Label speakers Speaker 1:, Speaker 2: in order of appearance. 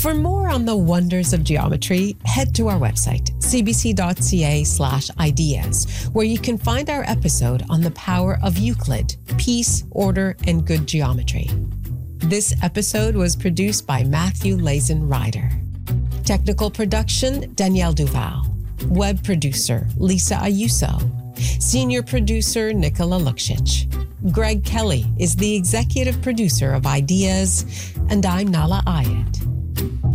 Speaker 1: For more on the wonders of geometry, head to our website, cbc.ca/ideas, where you can find our episode on the power of Euclid, peace, order, and good geometry. This episode was produced by Matthew Lazen Ryder. Technical production, Danielle Duval. Web producer, Lisa Ayuso. Senior producer, Nicola Luksic. Greg Kelly is the executive producer of Ideas, and I'm Nala Ayed.